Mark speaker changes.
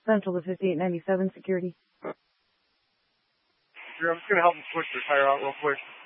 Speaker 1: Central to 5897 security.
Speaker 2: I'm just going to help him push the tire out real quick.